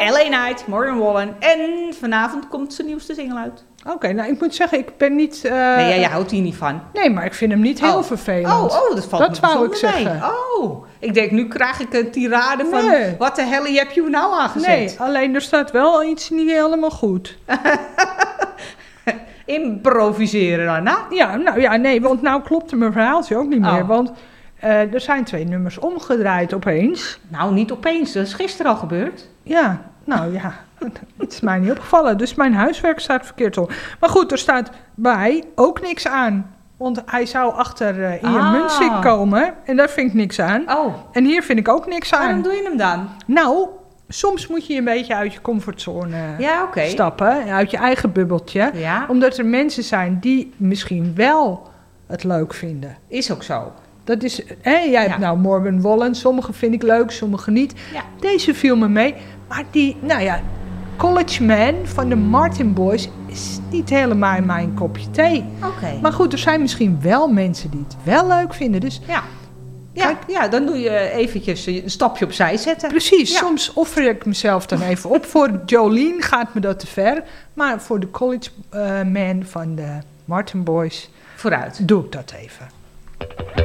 LA Night, Morgan Wallen. En vanavond komt zijn nieuwste single uit. Oké, nou ik moet zeggen, ik ben niet... Nee, jij houdt hier niet van. Nee, maar ik vind hem niet heel vervelend. Dat valt dat me wou ik bijzonder zeggen. mee. Oh, ik denk, nu krijg ik een tirade van... Nee. Wat de hel heb je nou aangezet? Nee, alleen er staat wel iets niet helemaal goed. Improviseren dan, hè? Ja, nou ja, nee, want nou klopte mijn verhaaltje ook niet meer. Oh. Want er zijn 2 nummers omgedraaid opeens. Nou, niet opeens. Dat is gisteren al gebeurd. Ja, nou ja, het is mij niet opgevallen. Dus mijn huiswerk staat verkeerd op. Maar goed, er staat bij ook niks aan. Want hij zou achter Ian Munsick komen. En daar vind ik niks aan. Oh, En hier vind ik ook niks aan. waarom doe je hem dan? Nou, soms moet je een beetje uit je comfortzone Ja, oké. stappen. Uit je eigen bubbeltje. Ja, Omdat er mensen zijn die misschien wel het leuk vinden. is ook zo. Dat is, jij hebt nou Morgan Wallen, sommige vind ik leuk, sommige niet. Ja. Deze viel me mee, maar die, nou ja, College Man van de Martin Boys is niet helemaal mijn kopje thee. Oké. Maar goed, er zijn misschien wel mensen die het wel leuk vinden, dus Ja, dan doe je eventjes een stapje opzij zetten. precies, Ja. soms offer ik mezelf dan even op. Voor Jolene gaat me dat te ver, maar voor de College Man van de Martin Boys Vooruit. doe ik dat even.